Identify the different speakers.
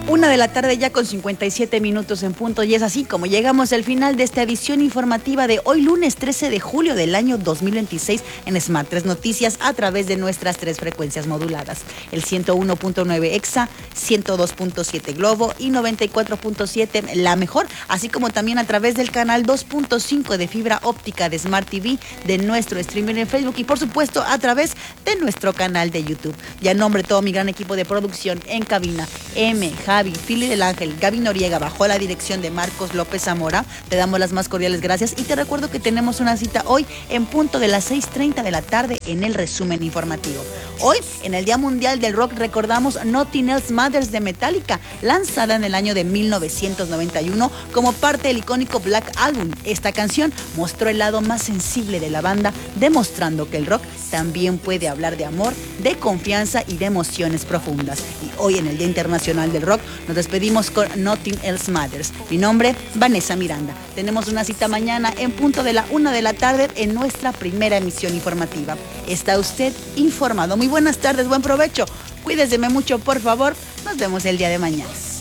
Speaker 1: 1 de la tarde ya con 57 minutos en punto, y es así como llegamos al final de esta edición informativa de hoy lunes 13 de julio del año 2026 en Smart 3 Noticias a través de nuestras 3 frecuencias moduladas, el 101.9 EXA, 102.7 Globo y 94.7 La Mejor, así como también a través del canal 2.5 de fibra óptica de Smart TV, de nuestro streaming en Facebook y por supuesto a través de nuestro canal de YouTube. Y a nombre de todo mi gran equipo de producción en cabina, Javi, Fili del Ángel, Gaby Noriega, bajo la dirección de Marcos López Zamora, te damos las más cordiales gracias y te recuerdo que tenemos una cita hoy en punto de las 6:30 de la tarde en el resumen informativo. Hoy, en el Día Mundial del Rock, recordamos Nothing Else Matters de Metallica, lanzada en el año de 1991 como parte del icónico Black Album. Esta canción mostró el lado más sensible de la banda, demostrando que el rock también puede hablar de amor, de confianza y de emociones profundas. Y hoy, en el Día Internacional del Rock, nos despedimos con Nothing Else Matters. Mi nombre, Vanessa Miranda. Tenemos una cita mañana en punto de la 1 de la tarde en nuestra primera emisión informativa. Está usted informado. Muy buenas tardes, buen provecho. Cuídeseme mucho, por favor. Nos vemos el día de mañana.